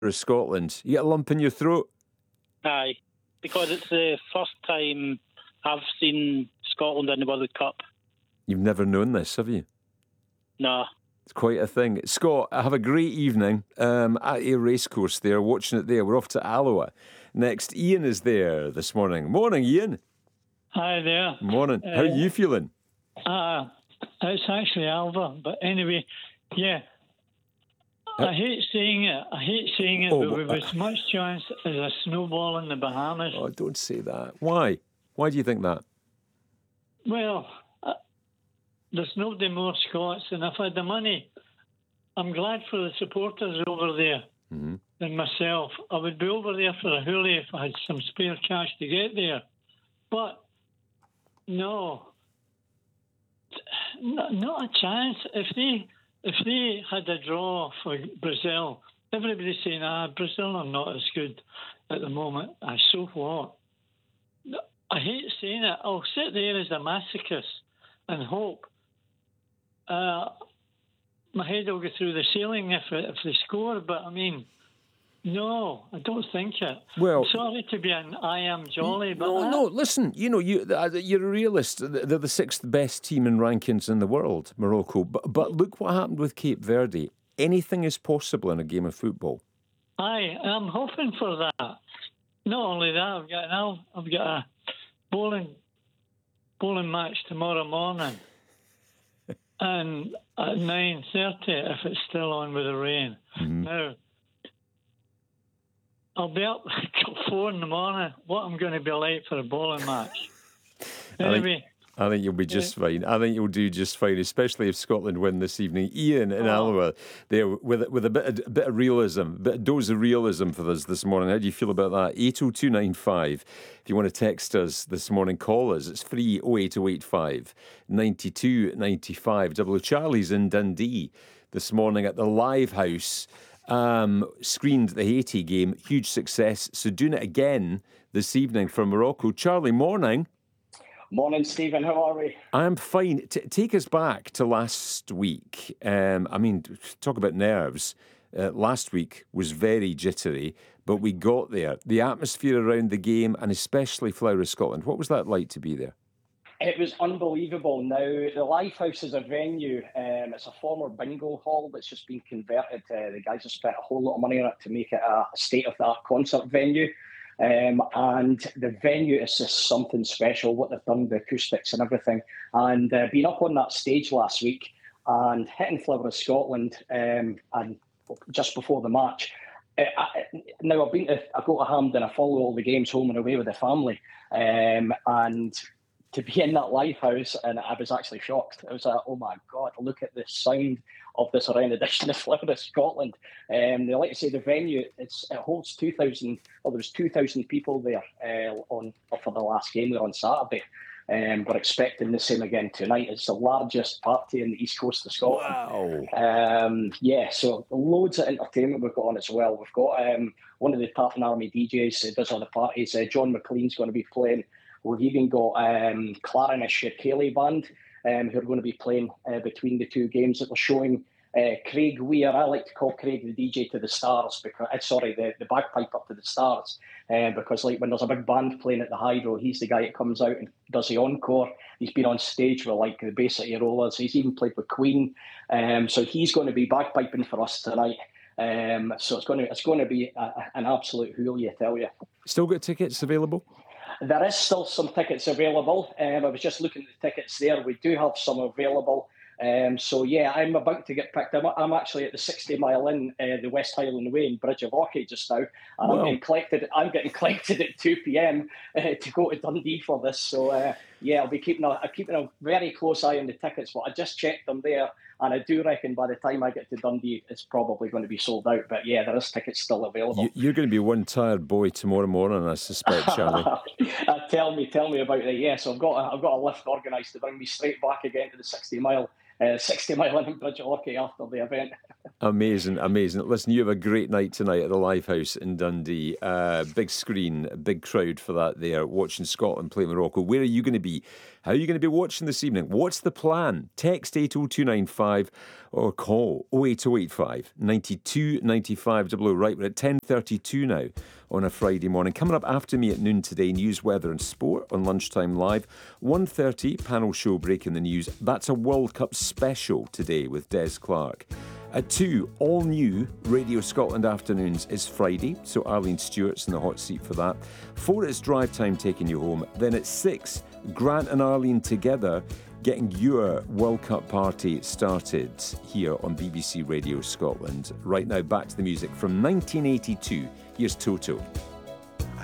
of Scotland. You get a lump in your throat? Aye, because it's the first time I've seen Scotland in the World Cup. You've never known this, have you? No. It's quite a thing. Scott, have a great evening at your racecourse there, watching it there. We're off to Alloa. Next, Ian is there this morning. Morning, Ian. Hi there. Morning. How are you feeling? It's actually Alva, but anyway, yeah. I hate saying it, but we've as much chance as a snowball in the Bahamas. Oh, don't say that. Why? Why do you think that? Well, there's nobody more Scots, and if I had the money, I'm glad for the supporters over there than myself. I would be over there for a hoolie if I had some spare cash to get there. But no, not a chance. If they had a draw for Brazil, everybody's saying, Brazil are not as good at the moment. So what? I hate saying it. I'll sit there as a masochist and hope my head will go through the ceiling if they score. But I mean, no, I don't think it. Well, I'm sorry to be an I am jolly, but no. Listen, you're a realist. They're the sixth best team in rankings in the world, Morocco. But look what happened with Cape Verde. Anything is possible in a game of football. I'm hoping for that. Not only that, I've got a bowling match tomorrow morning, and at 9:30 if it's still on with the rain. Now, I'll be up till 4 in the morning. What I'm going to be late for a bowling match. Anyway, I think you'll be just fine. I think you'll do just fine, especially if Scotland win this evening. Ian in Alloa there with a bit of realism, a bit of dose of realism for us this morning. How do you feel about that? 80295. If you want to text us this morning, call us. It's free. 08085 92 95. Double Charlie's in Dundee this morning at the Live House. Screened the Haiti game, huge success. So doing it again this evening from Morocco. Charlie, morning. Morning, Stephen. How are we? I'm fine. Take us back to last week. Talk about nerves. Last week was very jittery, but we got there. The atmosphere around the game, and especially Flower of Scotland. What was that like to be there? It was unbelievable. Now, the Live House is a venue. It's a former bingo hall that's just been converted. The guys have spent a whole lot of money on it to make it a state-of-the-art concert venue. And the venue is just something special, what they've done, the acoustics and everything. And being up on that stage last week and hitting Flower of Scotland and just before the match. Now, I go to Hampden, I follow all the games home and away with the family. And to be in that Live House, and I was actually shocked. I was like, oh my God, look at the sound of this round edition of Flower of Scotland. They like to say the venue, it holds 2,000, well, there was 2,000 people there for the last game there on Saturday. We're expecting the same again tonight. It's the largest party in the east coast of Scotland. Wow. So loads of entertainment we've got on as well. We've got one of the Tartan Army DJs who does all the parties. John McLean's going to be playing. We've even got Clarinish Cayley Band who are going to be playing between the two games that we're showing. Craig Weir, I like to call Craig the DJ to the stars, because the bagpiper to the stars, because like when there's a big band playing at the Hydro, he's the guy that comes out and does the encore. He's been on stage with like the Bay City Rollers. He's even played with Queen, so he's going to be bagpiping for us tonight. So it's going to be an absolute hoolie, I tell you. Still got tickets available? There is still some tickets available. I was just looking at the tickets there. We do have some available. I'm about to get picked. I'm actually at the 60 Mile Inn, the West Highland Way in Bridge of Ochey just now. And I'm getting collected at 2 p.m. To go to Dundee for this. So I'll be keeping a very close eye on the tickets. But I just checked them there, and I do reckon by the time I get to Dundee, it's probably going to be sold out. But yeah, there is tickets still available. You're going to be one tired boy tomorrow morning, I suspect, Charlie. Tell me about it. Yes, I've got a lift organised to bring me straight back again to the 60 Mile in Bridge of Ochey after the event. Amazing. Listen, you have a great night tonight at the Live House in Dundee. Big screen, big crowd for that there, watching Scotland play Morocco. Where are you going to be How are you going to be watching this evening? What's the plan? Text 80295 or call 08085 92 95 00. Right, we're at 10:32 now on a Friday morning. Coming up after me at noon today, news, weather and sport on Lunchtime Live. 1:30, panel show Breaking the News. That's a World Cup special today with Des Clark. At 2, all new Radio Scotland Afternoons is Friday, so Arlene Stewart's in the hot seat for that. 4, it's Drive Time taking you home. Then at 6, Grant and Arlene together getting your World Cup party started here on BBC Radio Scotland. Right now, back to the music from 1982. Here's Toto.